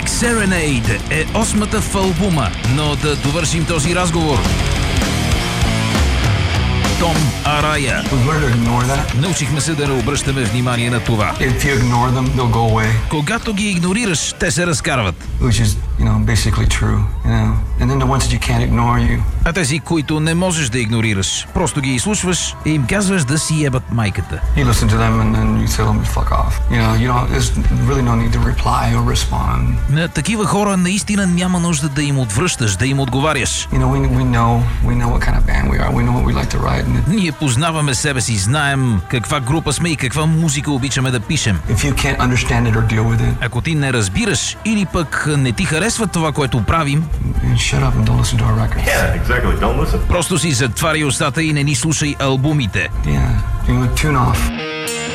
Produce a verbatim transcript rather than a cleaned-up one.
Serenade е осмата в албума, но да довършим този разговор. Том Арая. Научихме се да не обръщаме внимание на това. Them, Когато ги игнорираш, те се разкарват. Is, you know, true, you know? You... А тези, които не можеш да игнорираш, просто ги изслушваш и им казваш да си ебат майката. You listen to them and then you tell them to fuck off. You know, you don't, there's really no need to reply or respond. На такива хора наистина няма нужда да им отвръщаш, да им отговаряш. You know, we, we know, we know what kind of band we are. We know what we like to write. And... Ние познаваме себе си, знаем каква група сме и каква музика обичаме да пишем. If you can't understand it or deal with it. Ако ти не разбираш или пък не ти харесва това, което правим, shut up and don't listen to our records. Yeah, exactly. Don't listen. Просто си затваряй устата и не ни слушай албумите. Yeah, you tune off.